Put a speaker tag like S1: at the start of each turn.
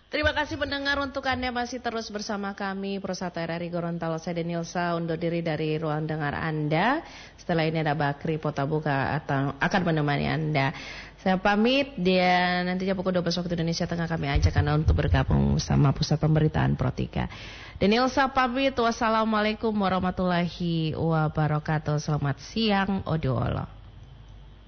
S1: Terima kasih pendengar, untuk Anda masih terus bersama kami Persatu RRI Gorontalo. Saya Denilsa undur diri dari ruang dengar Anda. Setelah ini ada Bakri Potabuka akan menemani Anda. Saya pamit, dan nantinya pukul 12 waktu Indonesia Tengah kami ajak Anda untuk bergabung sama Pusat Pemberitaan Pro 3. Denilsa pamit, wassalamualaikum warahmatullahi wabarakatuh. Selamat siang, Odioolo.